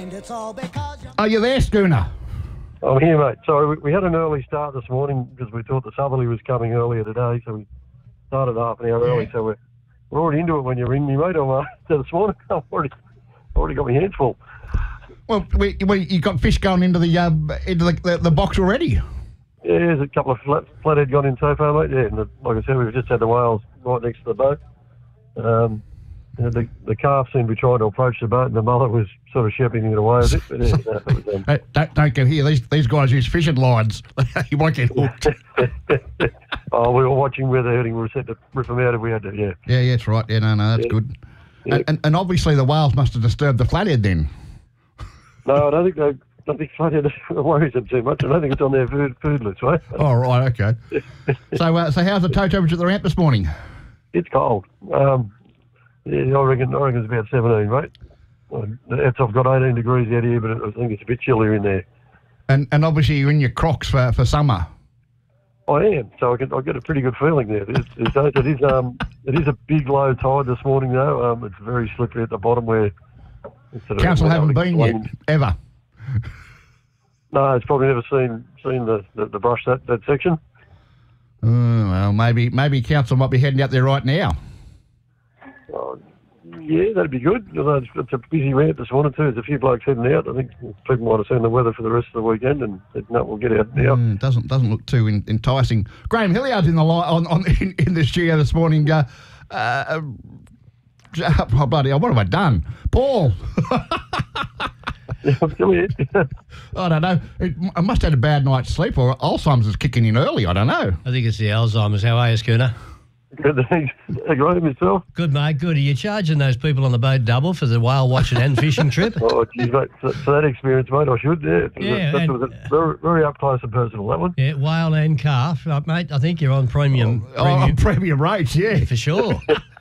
Are you there, Schooner? I'm here, mate. Sorry, we had an early start this morning because we thought the southerly was coming earlier today, so we started half an hour early. So we're already into it when you ring me, mate. This morning, I've already got my hands full. Well, you got fish going into the box already. Yeah, there's a couple of flathead gone in so far, mate. Yeah, and like I said, we've just had the whales right next to the boat. The calf seemed to be trying to approach the boat, and the mullet was sort of shepherding it away a bit. But yeah, don't go here. These guys use fishing lines. You might get hooked. Oh, we were watching where they're heading. We were set to rip them out if we had to. Yeah. Yeah, that's right. Yeah, no, that's good. Yeah. And obviously the whales must have disturbed the flathead then. No, I don't think flathead worries them too much. I don't think it's on their food list, right? Oh, right, okay. So how's the tow temperature at the ramp this morning? It's cold. Yeah, I reckon it's about 17, mate. I've got 18 degrees out here, but I think it's a bit chillier in there. And obviously you're in your Crocs for summer. I am, so I get a pretty good feeling there. It is a big low tide this morning, though. It's very slippery at the bottom where... Council haven't been yet, ever? No, it's probably never seen the brush that section. Well, maybe Council might be heading out there right now. Yeah, that'd be good. It's a busy ramp this morning too. There's a few blokes heading out. I think people might have seen the weather for the rest of the weekend and said, no, we'll get out now. Doesn't look too enticing. Graham Hilliard's in the line in the studio this morning. Oh, bloody hell, what have I done? Paul! I'm still here. I don't know. I must have had a bad night's sleep, or Alzheimer's is kicking in early. I don't know. I think it's the Alzheimer's. How are you, Schooner? Good, thanks. Graham, yourself? Good, mate. Good. Are you charging those people on the boat double for the whale watching and fishing trip? Oh, geez, mate. For that experience, mate, I should, yeah. That was very, very up close and personal, that one. Yeah, whale and calf. Mate, I think you're on premium. Premium rates, yeah. For sure.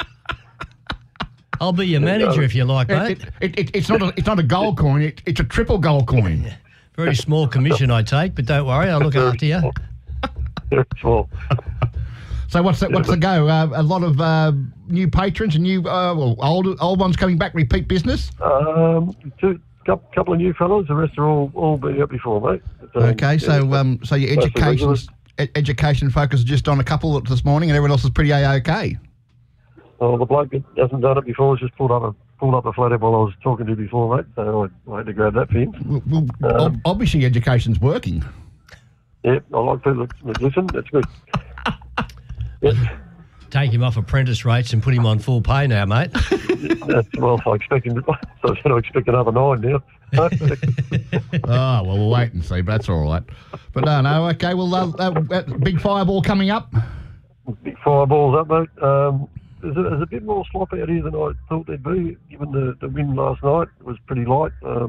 I'll be your manager if you like, mate. It's not a gold coin. It's a triple gold coin. Very small commission I take, but don't worry, I'll look after you. Very small. So what's the go? A lot of new patrons and new old ones coming back. Repeat business. Couple of new fellows. The rest are all been out before, mate. Okay, so your education focus is just on a couple this morning, and everyone else is pretty okay. Well, the bloke that hasn't done it before has just pulled up a flathead while I was talking to you before, mate. So I had to grab that for him. Well, obviously education's working. Yeah, I like people that listen. That's good. Yep. Take him off apprentice rates and put him on full pay now, mate. Well, I expect another 9 now. Oh, well, we'll wait and see, but that's all right. But no, okay, well, big fireball coming up. Big fireball's up, mate. There's a bit more slop out here than I thought there'd be, given the wind last night. It was pretty light. A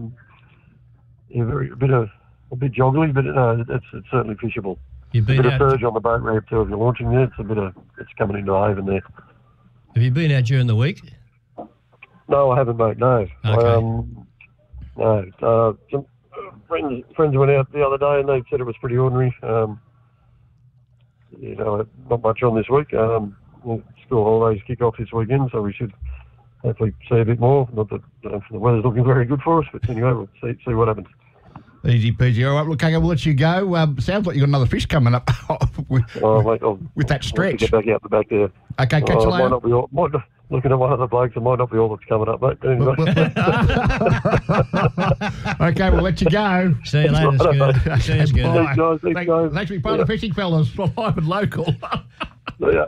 bit joggly, but it's certainly fishable. You've been a bit of surge on the boat ramp too if you're launching there. It's coming into a haven there. Have you been out during the week? No, I haven't, mate. No. Okay. No. Some friends went out the other day and they said it was pretty ordinary. Not much on this week. School holidays kick off this weekend, so we should hopefully see a bit more. Not that the weather's looking very good for us, but anyway, we'll see what happens. Easy peasy. All right, look, we'll let you go. Sounds like you've got another fish coming up with that stretch. Get back out the back there. Okay, catch you later. Looking at one of the blokes, it might not be all that's coming up, mate. Anyway. Okay, we'll let you go. See you later, Scooter. See you, Scooter. Thanks, guys. Thanks for being part of the fishing fellas from live and local. Yeah.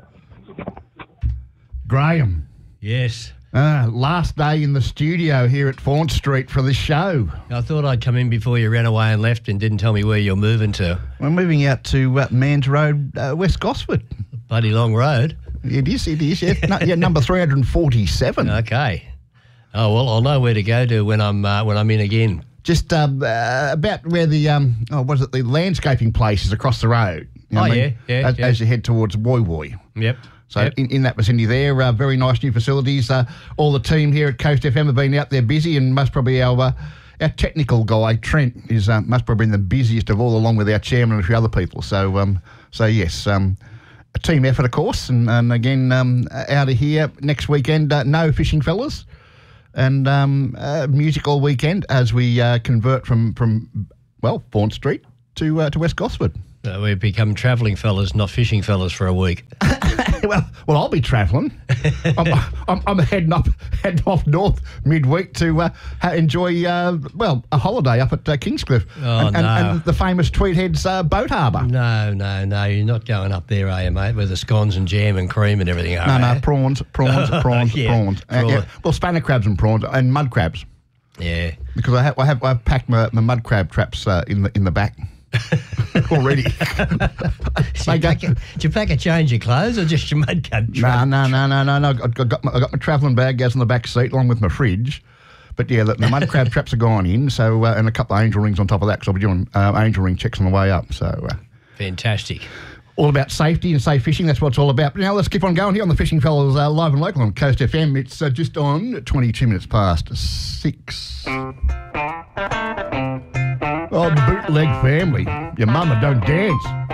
Graham. Yes. Last day in the studio here at Faunt Street for this show. I thought I'd come in before you ran away and left and didn't tell me where you're moving to. We're moving out to Mans Road, West Gosford. Bloody long road. It is, yeah. Number 347. Okay. Oh, well, I'll know where to go to when I'm in again. Just about where the landscaping place is across the road. You know as you head towards Woy Woy. Yep. So in that vicinity there, very nice new facilities. All the team here at Coast FM have been out there busy, and most probably our technical guy, Trent, is must probably been the busiest of all, along with our chairman and a few other people. So yes, a team effort, of course. And again, out of here next weekend, no fishing fellas. and music all weekend as we convert from Vaughan Street to West Gosford. We've become travelling fellas, not fishing fellas, for a week. well, I'll be travelling. I'm heading off north midweek to enjoy a holiday up at Kingscliff and the famous Tweedheads boat harbour. No, you're not going up there, are you, mate? With the scones and jam and cream and everything. No, prawns. Yeah. Well, spanner crabs and prawns and mud crabs. Yeah, because I've packed my mud crab traps in the back. Already. Did you pack a change of clothes or just your mud crab trap? No. I got my travelling bag goes in the back seat along with my fridge. But yeah, the mud crab traps are gone in, so and a couple of angel rings on top of that because I'll be doing angel ring checks on the way up. So fantastic. All about safety and safe fishing. That's what it's all about. But now let's keep on going here on the Fishing Fellas live and local on Coast FM. It's just on 22 minutes past 6. Oh, the bootleg family. Your mama don't dance.